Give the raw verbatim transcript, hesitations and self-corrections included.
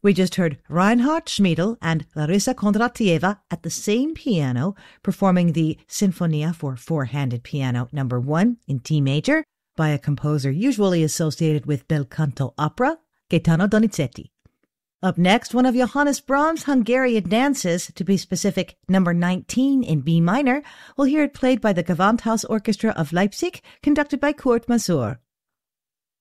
We just heard Reinhard Schmiedel and Larissa Kondratieva at the same piano performing the Sinfonia for Four-Handed Piano number one in D major by a composer usually associated with bel canto opera, Gaetano Donizetti. Up next, one of Johannes Brahms' Hungarian dances, to be specific, number nineteen in B minor. We'll hear it played by the Gewandhaus Orchestra of Leipzig, conducted by Kurt Masur.